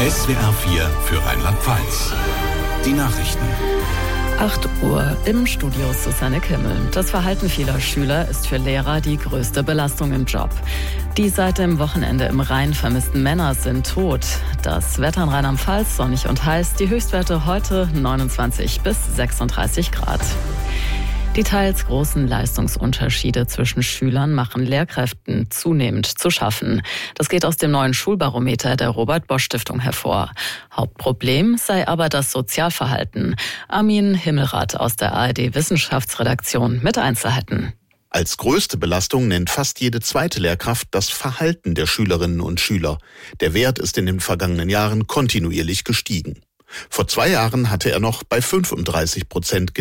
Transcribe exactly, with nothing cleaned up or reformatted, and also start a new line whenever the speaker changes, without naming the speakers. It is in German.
S W R vier für Rheinland-Pfalz. Die Nachrichten.
acht Uhr im Studio Susanne Kimmel. Das Verhalten vieler Schüler ist für Lehrer die größte Belastung im Job. Die seit dem Wochenende im Rhein vermissten Männer sind tot. Das Wetter in Rheinland-Pfalz sonnig und heiß. Die Höchstwerte heute neunundzwanzig bis sechsunddreißig Grad. Die teils großen Leistungsunterschiede zwischen Schülern machen Lehrkräften zunehmend zu schaffen. Das geht aus dem neuen Schulbarometer der Robert-Bosch-Stiftung hervor. Hauptproblem sei aber das Sozialverhalten. Armin Himmelrath aus der A R D-Wissenschaftsredaktion mit Einzelheiten.
Als größte Belastung nennt fast jede zweite Lehrkraft das Verhalten der Schülerinnen und Schüler. Der Wert ist in den vergangenen Jahren kontinuierlich gestiegen. Vor zwei Jahren hatte er noch bei fünfunddreißig Prozent